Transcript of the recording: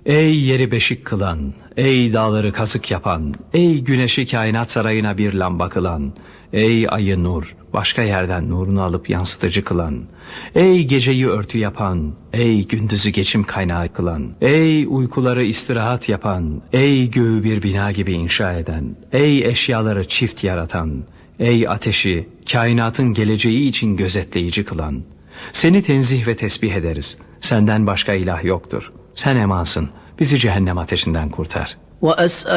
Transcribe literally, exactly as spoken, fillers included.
Ey yeri beşik kılan, ey dağları kazık yapan, ey güneşi kainat sarayına bir lamba kılan, ey ayı nur, başka yerden nurunu alıp yansıtıcı kılan, ey geceyi örtü yapan, ey gündüzü geçim kaynağı kılan, ey uykuları istirahat yapan, ey göğü bir bina gibi inşa eden, ey eşyaları çift yaratan, ey ateşi kainatın geleceği için gözetleyici kılan, seni tenzih ve tesbih ederiz. Senden başka ilah yoktur. Sen emansın. Bizi cehennem ateşinden kurtar.